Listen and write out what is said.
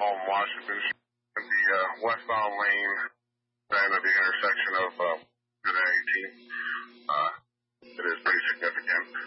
on Washington in the westbound lane and at the intersection of and 18.